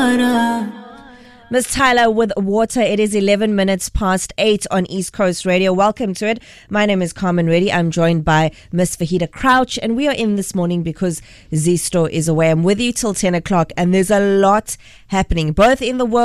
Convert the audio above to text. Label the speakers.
Speaker 1: Miss Tyler with Water. It is 11 minutes past 8 on East Coast Radio. Welcome to it. My name is Carmen Reddy. I'm joined by Miss Vahida Crouch, and we are in this morning because Zisto is away. I'm with you till 10 o'clock, and there's a lot happening, both in the world